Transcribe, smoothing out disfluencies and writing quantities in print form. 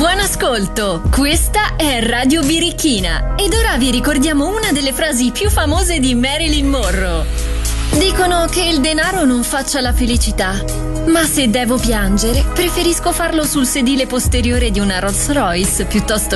Buon ascolto, questa è Radio Birichina ed ora vi ricordiamo una delle frasi più famose di Marilyn Monroe. Dicono che il denaro non faccia la felicità, ma se devo piangere preferisco farlo sul sedile posteriore di una Rolls Royce piuttosto